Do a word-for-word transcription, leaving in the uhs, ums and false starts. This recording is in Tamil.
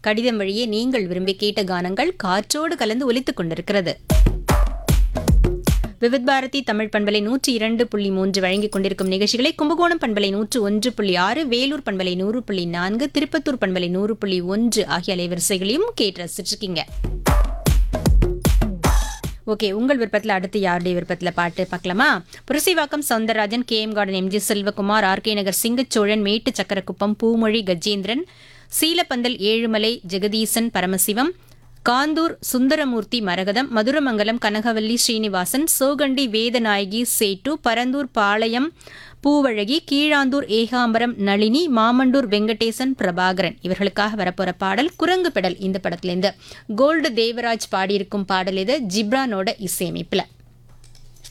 கடிதம் வழியே நீங்கள் விரும்பி கேட்ட கானங்கள் காற்றோடு கலந்து ஒலித்துக் கொண்டிருக்கிறது. விவித் பாரதி தமிழ் பண்பலை நூற்றி இரண்டு புள்ளி மூன்று வழங்கிக் கொண்டிருக்கும் நிகழ்ச்சிகளை கும்பகோணம் பண்பலை நூற்று ஒன்று புள்ளி ஆறு, வேலூர் பண்பலை நூறு புள்ளி நான்கு, திருப்பத்தூர் பண்பலை நூறு புள்ளி ஒன்று ஆகிய அலைவரிசைகளையும் கேட்டு ரசிச்சிருக்கீங்க. ஓகே, உங்கள் விருப்பத்தில் அடுத்து யாருடைய விருப்பத்தில் பாட்டு பார்க்கலாமா? Purasawalkam Soundararajan, K M garden, M G Selvakumar, R K நகர் சிங்கச்சோழன், மேட்டு சக்கரக்குப்பம் பூமொழி கஜேந்திரன், சீலப்பந்தல் ஏழுமலை ஜெகதீசன் பரமசிவம், காந்தூர் சுந்தரமூர்த்தி மரகதம், மதுரமங்கலம் கனகவல்லி ஸ்ரீனிவாசன், சோகண்டி வேதநாயகி சேட்டு, பரந்தூர் பாளையம் பூவழகி, கீழாந்தூர் ஏகாம்பரம் நளினி, மாமண்டூர் வெங்கடேசன் பிரபாகரன் இவர்களுக்காக வரப்போற பாடல் குரங்கு பெடல் இந்த படத்திலேருந்து. கோல்டு தேவராஜ் பாடியிருக்கும் பாடல் இது, ஜிப்ரானோட இசையமைப்புல.